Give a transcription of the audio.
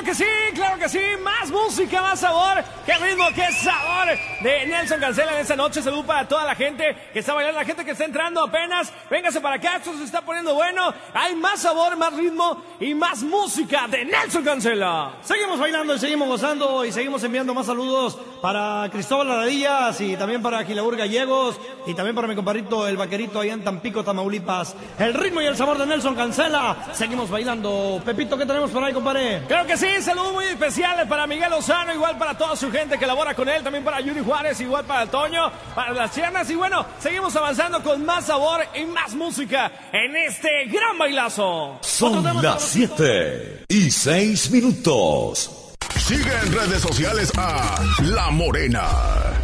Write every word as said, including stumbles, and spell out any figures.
que sí, claro que sí. Más música, más sabor. Qué ritmo, qué sabor de Nelson Cancela en esta noche. Salud para toda la gente que está bailando, la gente que está entrando apenas. Véngase para acá, esto se está poniendo bueno. Hay más sabor, más ritmo y más música de Nelson Cancela. Seguimos bailando y seguimos gozando y seguimos enviando más saludos para Cristóbal Aradillas y también para Gilaur Gallegos y también para mi compadrito el Vaquerito allá en Tampico, Tamaulipas. El ritmo y el sabor de Nelson Cancela. Seguimos bailando. Pepito, ¿qué tenemos por ahí, compadre? Claro que sí, saludos muy especiales para Miguel Lozano, igual para toda su gente que labora con él, también para Yuri Juárez, igual para Toño, para las Chiernas. Y bueno, seguimos avanzando con más sabor y más música en este gran bailazo. Son las siete y seis minutos. Sigue en redes sociales a La Morena.